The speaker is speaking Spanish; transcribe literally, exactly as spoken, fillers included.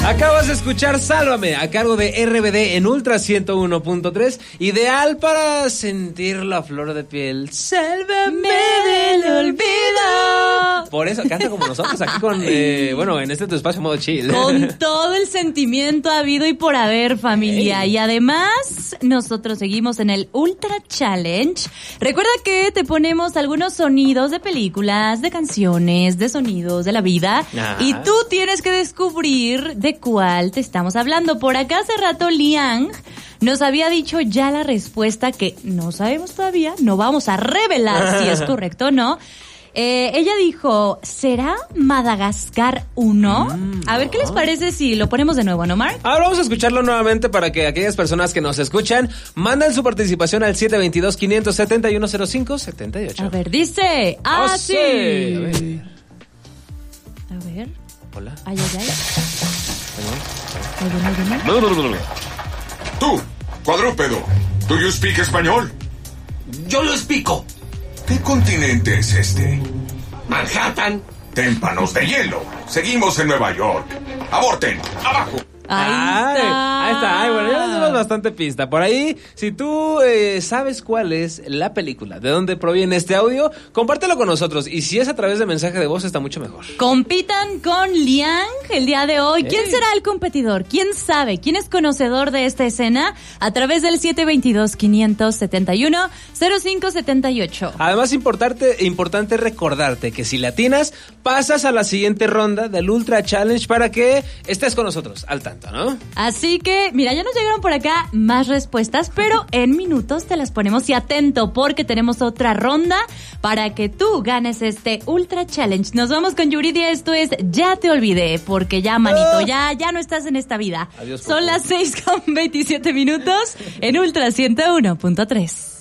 Acabas de escuchar Sálvame, a cargo de R B D en Ultra ciento uno punto tres, ideal para sentir la flor de piel. Sálvame del olvido. Por eso canta como nosotros aquí con, eh, bueno, en este tu espacio modo chill. Con todo el sentimiento habido y por haber, familia. Hey. Y además, nosotros seguimos en el Ultra Challenge. Recuerda que te ponemos algunos sonidos de películas, de canciones, de sonidos de la vida. Ajá. Y tú tienes que descubrir de cuál te estamos hablando. Por acá hace rato Liang nos había dicho ya la respuesta que no sabemos todavía, no vamos a revelar si es correcto o no. Eh, ella dijo, ¿será Madagascar uno? Mm, a ver, ¿qué les parece si lo ponemos de nuevo, no, Mark? Ahora vamos a escucharlo nuevamente para que aquellas personas que nos escuchan manden su participación al siete dos dos, cinco siete uno, cero cinco siete ocho. A ver, dice así. Oh, sí. A ver. A ver. Hola. Ay, ay, ay. Tú, cuadrúpedo, ¿do you speak español? Yo lo explico. ¿Qué continente es este? Manhattan. Témpanos de hielo. Seguimos en Nueva York. Aborten. Abajo. Ahí Ay, está. Ahí está. Ay, bueno, ya les dimos bastante pista. Por ahí, si tú eh, sabes cuál es la película, de dónde proviene este audio, compártelo con nosotros. Y si es a través de mensaje de voz, está mucho mejor. Compitan con Liang el día de hoy. ¿Quién Hey. será el competidor? ¿Quién sabe? ¿Quién es conocedor de esta escena? A través del siete dos dos, cinco siete uno, cero cinco siete ocho. Además, importante, importante recordarte que si latinas, pasas a la siguiente ronda del Ultra Challenge para que estés con nosotros al tanto, ¿no? Así que, mira, ya nos llegaron por acá más respuestas, pero en minutos te las ponemos y atento porque tenemos otra ronda para que tú ganes este Ultra Challenge. Nos vamos con Yuridia, esto es Ya Te Olvidé, porque ya, manito, ya, ya no estás en esta vida. Adiós, Son las seis con veintisiete minutos en Ultra ciento uno punto tres.